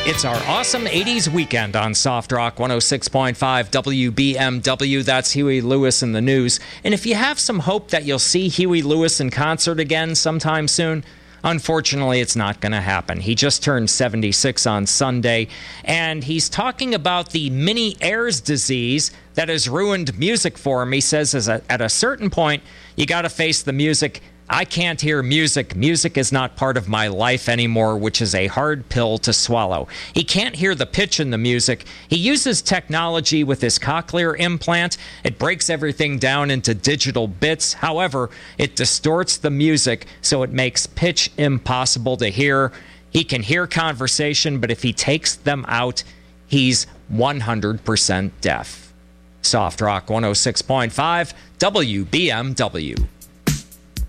It's our awesome 80s weekend on Soft Rock 106.5 WBMW. That's Huey Lewis in the news. And if you have some hope that you'll see Huey Lewis in concert again sometime soon, unfortunately, it's not going to happen. He just turned 76 on Sunday, and he's talking about the Meni-Ayres disease that has ruined music for him. He says at a certain point, you got to face the music. I can't hear music. Music is not part of my life anymore, which is a hard pill to swallow. He can't hear the pitch in the music. He uses technology with his cochlear implant. It breaks everything down into digital bits. However, it distorts the music, so it makes pitch impossible to hear. He can hear conversation, but if he takes them out, he's 100% deaf. Soft Rock 106.5 WBMW.